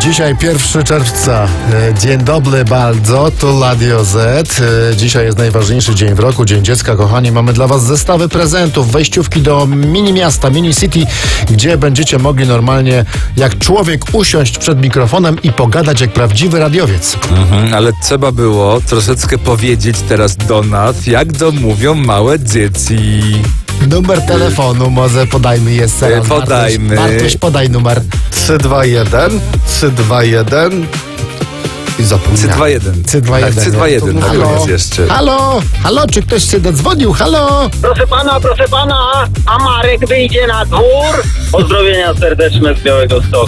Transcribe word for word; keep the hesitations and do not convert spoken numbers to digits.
Dzisiaj pierwszego czerwca. Dzień dobry bardzo, tu Radio Z. Dzisiaj jest najważniejszy dzień w roku, Dzień Dziecka, kochani. Mamy dla was zestawy prezentów, wejściówki do mini miasta, mini city, gdzie będziecie mogli normalnie jak człowiek usiąść przed mikrofonem i pogadać jak prawdziwy radiowiec. Mhm, ale trzeba było troszeczkę powiedzieć teraz do nas, jak to mówią małe dzieci. Numer telefonu może podajmy jeszcze raz. Podajmy. Bartuś, Bartuś, podaj numer. trzy dwa jeden, trzy dwa jeden i zapomniałem. trzy dwa jeden. trzy dwa Tak, jeden. trzy dwa jeden na Halo? koniec jeszcze. Halo, halo, czy ktoś się dodzwonił? Halo? Proszę pana, proszę pana, a Marek wyjdzie na dwór? Pozdrowienia serdeczne z Białego Stoku.